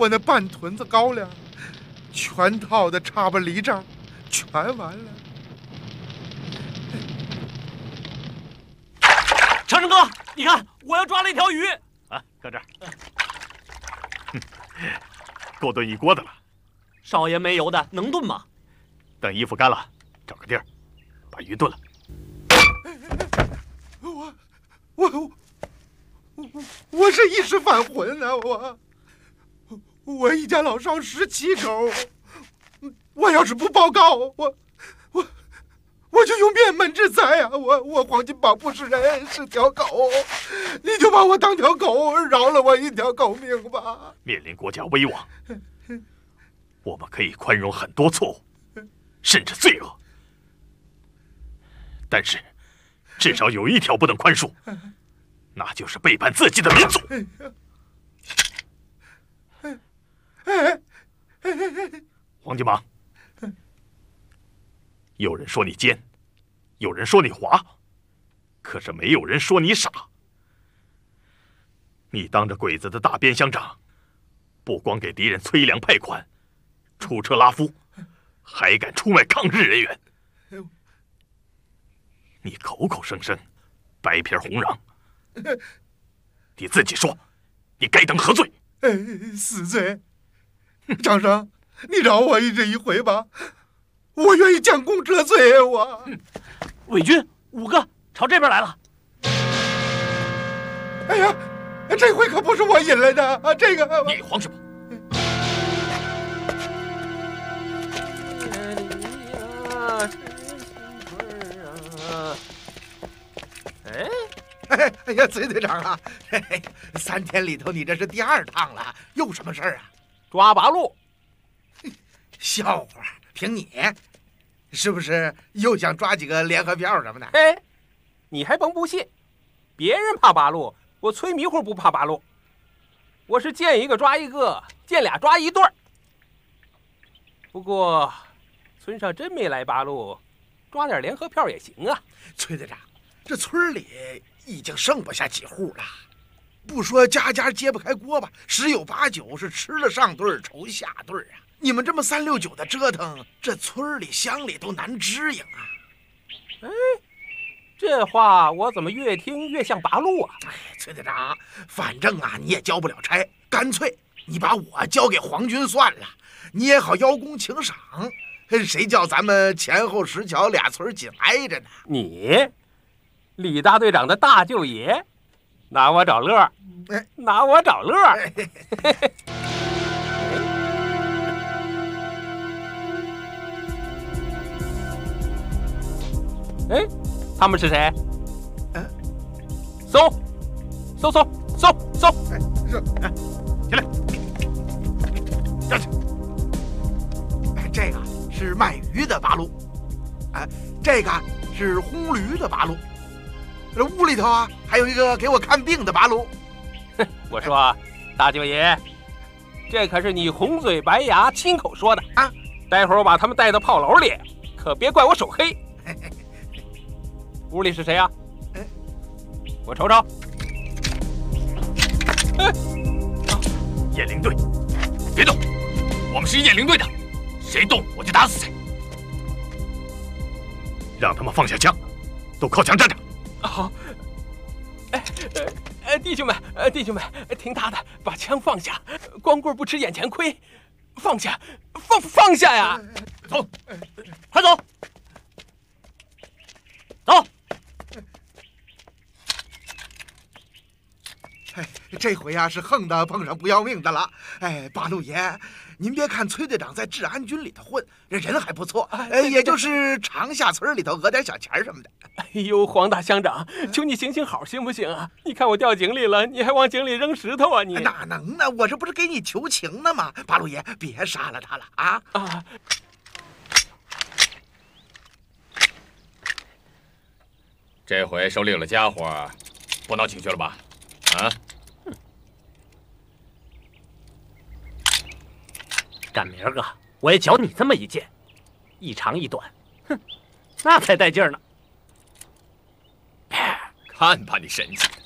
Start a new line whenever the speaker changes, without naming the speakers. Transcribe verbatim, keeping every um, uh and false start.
我那半屯子高粱，全套的插巴梨账，全完了。
长生哥，你看，我又抓了一条鱼。
啊，搁这儿。哼，够炖一锅的了。
少爷没油的，能炖吗？
等衣服干了，找个地儿把鱼炖了。
我我我我是一时犯浑啊！我我一家老少十七口，我要是不报告，我我我就用灭门之灾啊！我我黄金宝不是人，是条狗，你就把我当条狗，饶了我一条狗命吧！
面临国家危亡，我们可以宽容很多错误，甚至罪恶，但是至少有一条不能宽恕，那就是背叛自己的民族。黄金蟒，有人说你奸，有人说你滑，可是没有人说你傻。你当着鬼子的大边乡长，不光给敌人催粮派款、出车拉夫，还敢出卖抗日人员。你口口声声白皮红瓤，你自己说，你该当何罪？
死罪。长生，你饶我一这一回吧，我愿意将功折罪。我，
伪军五个朝这边来了。
哎呀，这回可不是我引来的啊！这个
你慌什么？
哎，哎哎呀，崔队长啊，嘿嘿，三天里头你这是第二趟了，有什么事儿啊？
抓八路。
笑话，凭你，是不是又想抓几个联合票什么的？
哎，你还甭不信，别人怕八路，我崔迷糊不怕八路。我是见一个抓一个，见俩抓一对儿。不过，村上真没来八路，抓点联合票也行啊。
崔队长，这村里已经剩不下几户了，不说家家揭不开锅吧，十有八九是吃了上顿愁下顿啊。你们这么三六九的折腾，这村里乡里都难支应啊！
哎，这话我怎么越听越像八路啊？
哎，崔队长，反正啊你也交不了差，干脆你把我交给皇军算了，你也好邀功请赏。谁叫咱们前后石桥俩村紧挨着呢？
你，李大队长的大舅爷，拿我找乐，哎、拿我找乐。哎哎，他们是谁？嗯，搜，搜搜搜搜！哎，
是，
哎，起来，站起。
哎，这个是卖鱼的八路，哎，这个是轰驴的八路，这屋里头啊还有一个给我看病的八路。
我说，大舅爷，这可是你红嘴白牙亲口说的啊！待会儿我把他们带到炮楼里，可别怪我手黑。屋里是谁呀、啊？哎，我瞅瞅。
哎，雁翎队，别动！我们是雁翎队的，谁动我就打死谁。让他们放下枪，都靠墙站着。
好。哎，呃，弟兄们，呃，弟兄们，听他的，把枪放下。光棍不吃眼前亏，放下，放放下呀！
走，
快走，走。
哎，这回啊是横的碰上不要命的了。哎，八路爷，您别看崔队长在治安军里头混，人还不错，哎，也就是常下村里头讹点小钱什么的。
哎呦，黄大乡长，求你行行好行不行啊？你看我掉井里了，你还往井里扔石头啊你？
哪能呢？我这不是给你求情呢吗？八路爷，别杀了他了啊！啊！
这回手里有了家伙，不闹情绪了吧？啊！
赶明儿个我也搅你这么一剑，一长一短，哼，那才带劲儿呢。
看把你神气的！